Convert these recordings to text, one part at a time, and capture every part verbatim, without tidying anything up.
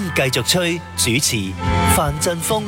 繼續吹，主持范振鋒。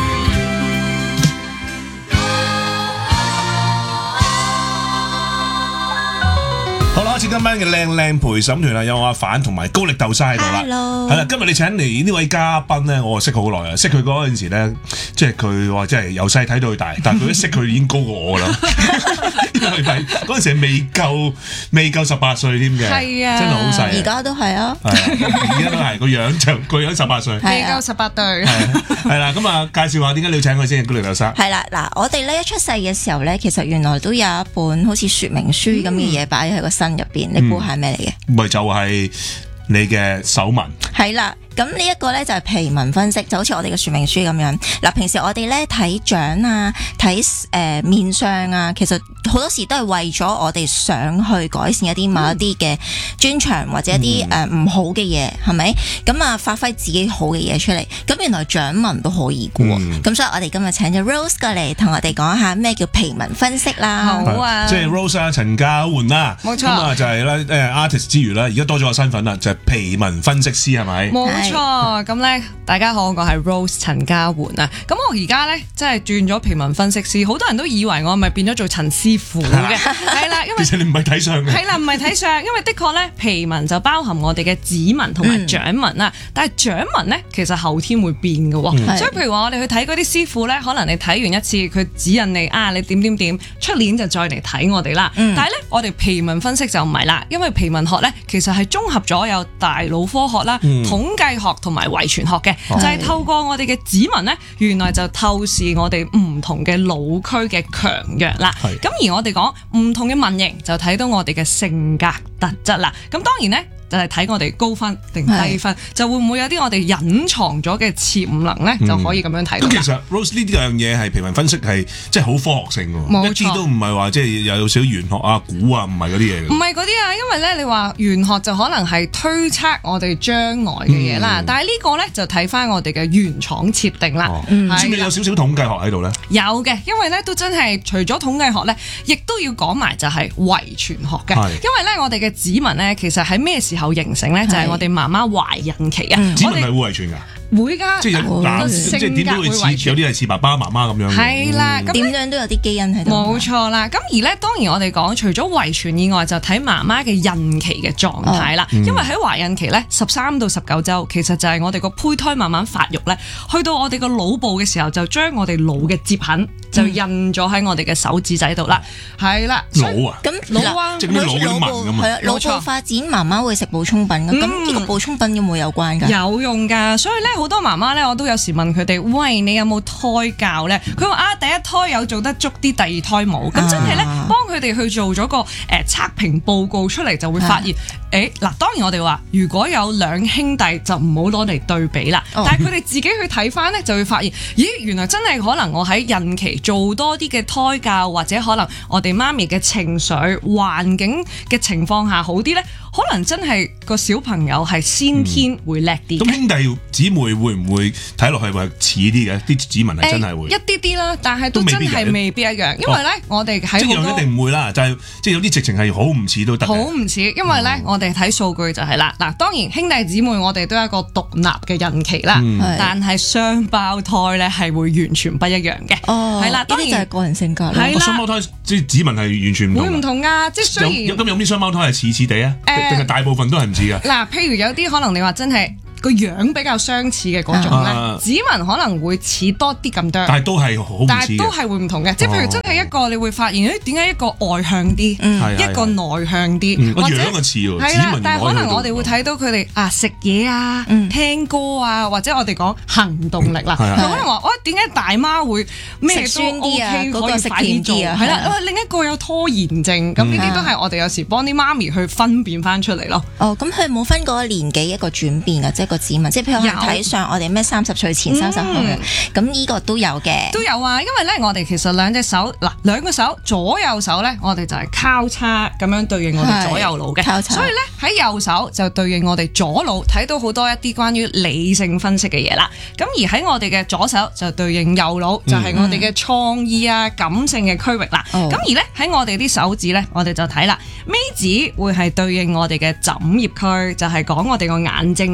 好啦，開始今晚嘅靚靚陪審團啦，有我阿反同埋高力鬥沙喺度啦。 Hello， 係啦，今日你請嚟呢位嘉賓咧，我識佢好耐啊，識佢嗰陣時咧，即係佢話即係由細睇到佢大，但係佢一識佢已經高過我啦。因為睇嗰陣時係未夠未夠十八歲添嘅， 係啊， 真係好細。 而家都係啊， 係啊，而家都係個樣就個樣十八歲， 未夠十八對。 係啦，咁啊，介紹下點解你要請佢先，高力鬥沙。 係啦，嗱，我哋咧一出世嘅時候咧，其實原來都有一本好似說明書咁嘅嘢擺喺個身入邊，你估下咩嚟嘅？ 咪就係你嘅手紋。 係啦。咁呢一個咧就係皮紋分析，就好似我哋嘅說明書咁樣。嗱，平時我哋咧睇掌啊、睇誒、呃、面相啊，其實好多時都係為咗我哋想去改善一啲某一啲嘅專長或者一啲誒唔好嘅嘢，係咪？咁啊，發揮自己好嘅嘢出嚟。咁原來掌紋都可以嘅喎。咁、嗯、所以我哋今日請咗 Rose 過嚟同我哋講下咩叫皮紋分析啦。 好啊， 即係 Rose 啊，陳嘉媛啦， 冇錯。 咁啊就係咧誒 artist 之餘啦，而家多咗個身份啦，就係、是、皮紋分析師係咪？ 冇錯，咁咧大家好，我係 Rose 陳嘉媛啊。咁我而家咧即係轉咗皮紋分析師，好多人都以為我咪變咗做陳師傅嘅，係啦，因為其實你唔係睇相嘅， 係啦，唔係睇相，因為的確咧皮紋就包含我哋嘅指紋同埋掌紋啦，嗯、但係掌紋咧其實後天會變嘅喎，嗯、所以譬如話我哋去睇嗰啲師傅咧，可能你睇完一次佢指引你啊，你點點點，出年就再嚟睇我哋啦。嗯、但係咧我哋皮紋分析就唔係啦，因為皮紋學咧其實係綜合咗有大腦科學啦、嗯、統計學同埋遺傳學嘅，哦、就係透過我哋嘅指紋咧，原來就透視我哋唔同嘅腦區嘅強弱啦。咁而我哋講唔同嘅紋型，就睇到我哋嘅性格特質啦。咁當然咧。就係睇我哋高分定低分，就會唔會有啲我哋隱藏咗嘅潛能咧，嗯、就可以咁樣睇到。咁其實 Rose 呢啲樣嘢係皮紋分析係即係好科學性喎， 冇錯， 一啲都唔係話即係有少少玄學啊、估啊，唔係嗰啲嘢。唔係嗰啲啊，因為咧你話玄學就可能係推測我哋將來嘅嘢啦，嗯、但係呢個咧就睇翻我哋嘅原廠設定啦。 哦、嗯，知唔知有少少統計學喺度咧？ 有嘅，因為咧都真係除咗統計學咧，亦都要講埋就係遺傳學嘅。是因為咧我哋嘅指紋咧，其實喺咩時候形成咧？就係我哋媽媽懷孕期啊！ 指紋係會遺傳㗎。 會㗎， 即係有男，即係點都會似，有啲係似爸爸媽媽咁樣。 係啦，咁點樣都有啲基因喺度。 冇錯啦，咁而咧當然我哋講，除咗遺傳以外，就睇媽媽嘅孕期嘅狀態啦。因為喺懷孕期咧，十三到十九週，其實就係我哋個胚胎慢慢發育咧，去到我哋個腦部嘅時候，就將我哋腦嘅摺痕就印咗喺我哋嘅手指仔度啦。係啦， 腦啊， 咁腦啊， 即係啲腦嗰啲紋咁啊。 腦部發展，媽媽會食補充品㗎。咁呢個補充品有冇有關㗎？ 有用㗎，所以咧。好多媽媽咧，我都有時問佢哋：喂，你有冇胎教咧？佢話啊，第一胎有做得足啲，第二胎冇。咁、啊、真係咧，幫佢哋去做咗個誒測評報告出嚟，就會發現，誒嗱、啊，當然我哋話，如果有兩兄弟就唔好攞嚟對比啦。哦、但係佢哋自己去睇翻咧，就會發現，咦，原來真係可能我喺孕期做多啲嘅胎教，或者可能我哋媽咪嘅情緒、環境嘅情況下好啲咧。可能真係個小朋友係先天會叻啲。咁、嗯、兄弟姊妹會唔會睇落去會似啲嘅？啲指紋係真係會、欸、一啲啲啦，但係都真係未必一樣。因為咧，哦、我哋喺好多一定唔會啦，就係即係有啲直情係好唔似都得。好唔似，因為咧，嗯、我哋睇數據就係、是、啦。嗱，當然兄弟姊妹我哋都有一個獨立嘅孕期啦，嗯、但係雙胞胎咧係會完全不一樣嘅。哦，係啦，當然就係個人性格啦。 係啦， 雙胞胎即係指紋係完全唔同。會唔同㗎，即係雖然有咁有啲雙胞胎係似似地啊。定係大部分都係唔似噶。嗱， 譬如有啲可能你話真係個樣比較相似嘅嗰種咧，啊、指紋可能會似多啲咁多。 但係都係好唔似嘅。 但係都係會唔同嘅，即係譬如真係一個你會發現，誒點解一個外向啲，嗯、一個內向啲， 嗯、 或者樣就似喎。 係啦，但係可能我哋會睇到佢哋啊食嘢啊、嗯、聽歌啊，或者我哋講行動力啦。咁、嗯、可能話，喂點解大媽會咩都 OK 啊，可以快啲做啊？係啦，另一個有拖延症，咁呢啲都係我哋有時幫啲媽咪去分辨翻出嚟咯。 哦，咁佢冇分過年紀一個轉變啊，即係個指紋，即係譬如睇上我哋咩三十歲前三十後嘅，咁呢個都有嘅。 都有啊，因為咧我哋其實兩隻手嗱兩個手左右手咧，我哋就係交叉咁樣對應我哋左右腦嘅，交叉。所以咧喺右手就對應我哋左腦，睇到好多一啲關於理性分析嘅嘢啦。咁而喺我哋嘅左手就對應右腦，就係、是、我哋嘅創意啊、感性嘅區域啦。咁、嗯、而咧喺我哋啲手指咧，我哋就睇啦，尾指會係對應我哋嘅枕葉區，就係、是、講我哋個眼睛嘅。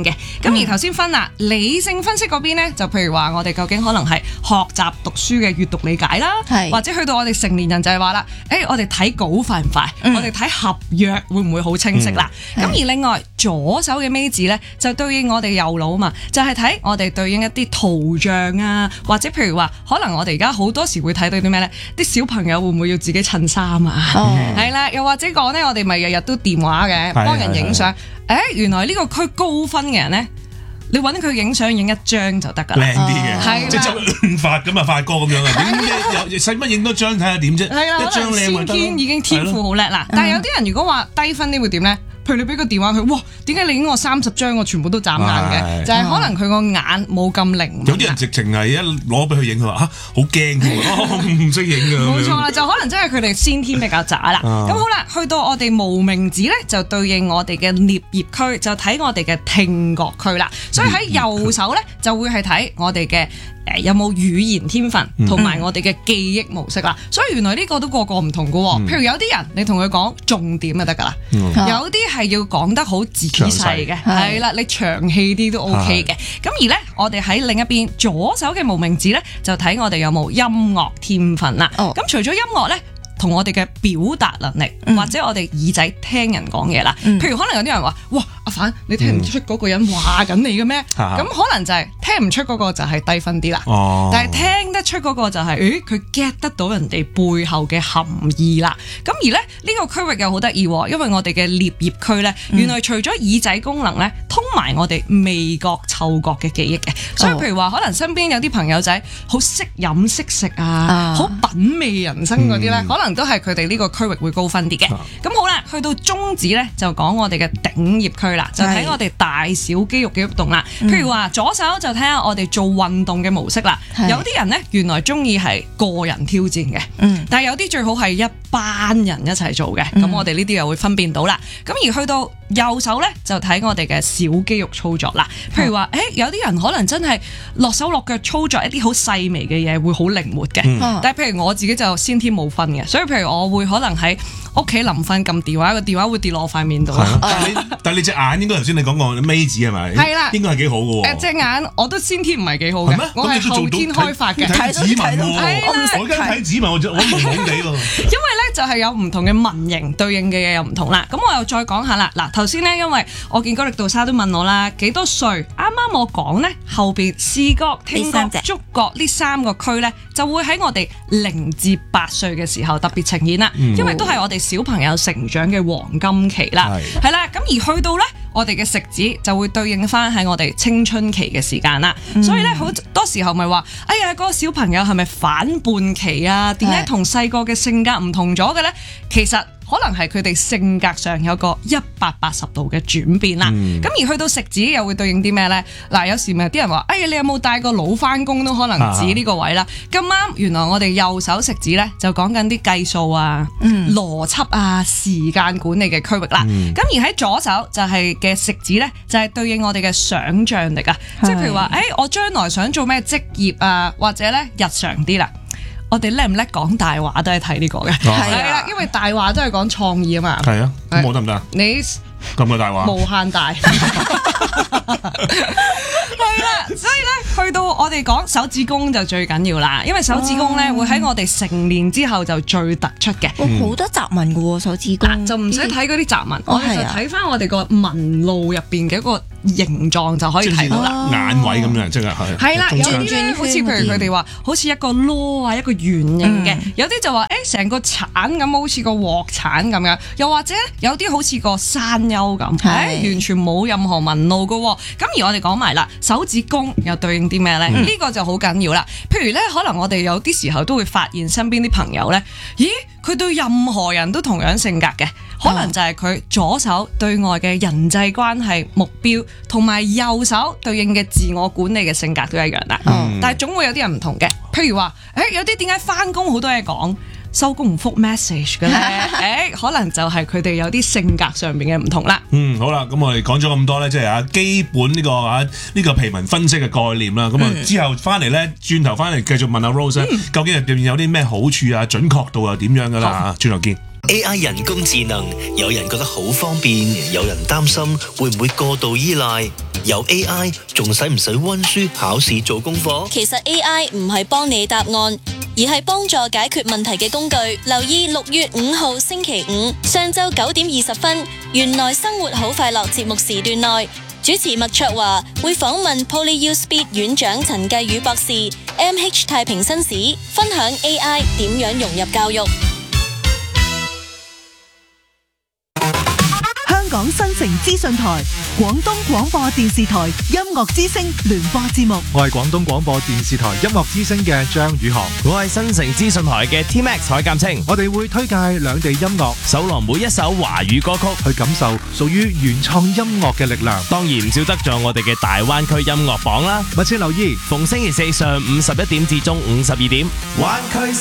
咁而頭先分啦，理性分析嗰邊咧，就譬如話我哋究竟可能係學習讀書嘅閱讀理解啦， 係或者去到我哋成年人就係話啦，誒我哋睇稿快唔快？ 嗯我哋睇合約會唔會好清晰啦？咁、 嗯而另外左手嘅尾字咧，就對應我哋右腦嘛，就係、是、睇我哋對應一啲圖像啊，或者譬如話，可能我哋而家好多時會睇到啲咩咧？啲小朋友會唔會要自己襯衫啊？ 哦係啦，又或者講咧，我哋咪日日都電話嘅，幫人影相。誒，原來呢個區高分嘅人咧，你揾佢影相影一張就得㗎啦， 靚啲嘅， 係即係周潤發咁啊，發哥咁樣啊，點啫？有使乜影多張睇下點啫？ 係啦， 一張靚咪先得咯。 天已經天賦好叻啦。但係有啲人如果話低分啲會點咧？譬如你俾個電話佢，哇！點解你影我三十張，我全部都眨眼嘅？ 係就係可能佢個眼冇咁靈敏。 有啲人直情係一攞俾佢影，佢話嚇好驚㗎喎，哦唔識影㗎。 冇錯啦，就可能真係佢哋先天比較渣啦。 啊咁好啦，去到我哋無名指咧，就對應我哋嘅顳葉區，就睇我哋嘅聽覺區啦。所以喺右手咧，就會係睇我哋嘅。誒有冇語言天分同埋我哋嘅記憶模式啦，所以原來呢個都個個唔同嘅喎。譬如有啲人你同佢講重點就得㗎啦，有啲係要講得好仔細嘅，係啦，你長氣啲都 OK 嘅。咁而咧，我哋喺另一邊左手嘅無名指咧，就睇我哋有冇音樂天分啦。咁除咗音樂咧，同我哋嘅表達能力， 嗯或者我哋耳仔聽人講嘢啦。 嗯譬如可能有啲人話：哇，阿凡，你聽唔出嗰個人話緊你嘅咩？咁、 啊可能就係聽唔出嗰個就係低分啲啦。 哦， 但係聽得出嗰個就係、誒佢 get 得到人哋背後嘅含義啦。咁而咧呢、呢個區域又好得意，因為我哋嘅顳葉區咧，原來除咗耳仔功能咧，通埋我哋味覺、嗅覺嘅記憶嘅。所以譬如話，可能身邊有啲朋友仔好識飲識食啊，好品味人生嗰啲咧， 嗯可能都係佢哋呢個區域會高分啲嘅。咁好啦，去到中指咧就講我哋嘅頂葉區啦，就睇我哋大小肌肉嘅喐動啦。譬如話左手就睇下我哋做運動嘅模式啦。有啲人咧原來中意係個人挑戰嘅， 嗯但係有啲最好係一班人一齊做嘅。咁、 嗯我哋呢啲又會分辨到啦。咁而去到右手咧就睇我哋嘅小肌肉操作啦。譬如話，誒、有啲人可能真係落手落腳操作一啲好細微嘅嘢，會好靈活嘅。 嗯但係譬如我自己就先天冇分嘅，所以譬如我會可能喺屋企臨瞓撳電話，個電話會跌落我塊面度。 係啊但係你但係你隻眼應該頭先你講過尾指係咪？ 係啦應該係幾好嘅喎。 誒隻眼我都先天唔係幾好嘅係咩？， 我係後天開發嘅。 睇指紋喎， 睇到睇到我而家睇指紋，我我懵懵地喎。 因為咧就係有唔同嘅紋型對應嘅嘢又唔同啦。咁我又再講下啦。嗱頭先咧，因為我見高力度沙都問我啦，幾多歲？啱啱我講咧後邊視覺、聽覺、觸覺呢三個區咧，就會喺我哋零至八歲嘅時候特別呈現啦。 嗯因為都係我哋小朋友成長嘅黃金期啦。 係係啦，咁而去到咧，我哋嘅食指就會對應翻喺我哋青春期嘅時間啦。 嗯所以咧好多時候咪話，哎呀嗰、嗰個小朋友係咪反叛期啊？點解同細個嘅性格唔同咗嘅咧？其實可能係佢哋性格上有個一百八十度嘅轉變啦。咁、 嗯、 而去到食指又會對應啲咩呢？嗱，有時咪有啲人話，哎呀，你有冇帶個腦翻工都可能指呢個位啦。咁啱、啊，原來我哋右手食指呢，就講緊啲計數啊、 嗯、 邏輯啊、時間管理嘅區域啦。咁、 嗯、 而喺左手就係嘅食指呢，就係、是、對應我哋嘅想像力啊。即係譬如話，誒、哎，我將來想做咩職業啊，或者呢日常啲啦。我哋叻唔叻講大話都係睇呢個嘅，係啦、啊，因為大話都係講創意啊嘛。 係啊，咁我得唔得啊？ 你咁嘅大話無限大，係啦，所以咧去到我哋講手指公就最緊要啦，因為手指公咧會喺我哋成年之後就最突出嘅。 哇，好多雜紋嘅喎，手指公就唔使睇嗰啲雜紋，我哋就係啊睇翻我哋個紋路入邊嘅一個形狀就可以睇到啦。 眼位咁樣，即係係。 係啦，有中間啲咧好似譬如佢哋話，好似一個螺啊，一個圓形嘅；有啲就話誒成個橙咁，好似個鑊橙咁樣；又或者有啲好似個山丘咁，誒係完全冇任何紋路嘅。咁而我哋講埋啦，手指公又對應啲咩咧？呢個就好緊要啦。譬如咧，可能我哋有啲時候都會發現身邊啲朋友咧，咦？佢對任何人都同樣性格嘅，可能就係佢左手對外嘅人際關係目標，同埋右手對應嘅自我管理嘅性格都一樣啦。 嗯但係總會有啲人唔同嘅，譬如話，誒、欸、有啲點解返工好多嘢講，收工唔覆 message 嘅咧？誒、欸、可能就係佢哋有啲性格上面嘅唔同啦。 嗯，好啦，咁我哋講咗咁多咧，即係啊基本呢、這個啊呢、這個皮紋分析嘅概念啦。咁啊、嗯、之後翻嚟咧，轉頭翻嚟繼續問阿 Rose，、嗯、究竟入邊有啲咩好處啊？準確度又點樣噶啦？轉頭見。 A I 人工智能，有人覺得好方便，有人擔心會唔會過度依賴。有 A I 仲使唔使溫書考試做功課？ 其實 A I 唔係幫你答案，而係幫助解決問題嘅工具。留意六月五號星期五上晝九點二十分，原來生活好快樂節目時段內，主持麥卓華會訪問 PolyU Speed 院長陳繼宇博士、M H 太平紳士，分享 A I 點樣融入教育。 香港新城資訊台、廣東廣播電視台音樂之聲聯播節目。 我係廣東廣播電視台音樂之聲嘅張宇航， 我係新城資訊台嘅 T Max 海鑑清。 我哋會推介兩地音樂， 搜羅每一首華語歌曲， 去感受屬於原創音樂嘅力量。 當然唔少得咗我哋嘅大灣區音樂榜啦。 密切留意， 逢星期四上午十一點至中午十二點，灣區